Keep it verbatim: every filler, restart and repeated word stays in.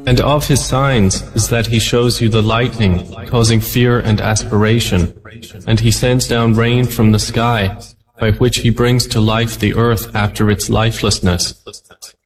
And of His signs is that He shows you the lightning, causing fear and aspiration, and He sends down rain from the sky, by which He brings to life the earth after its lifelessness.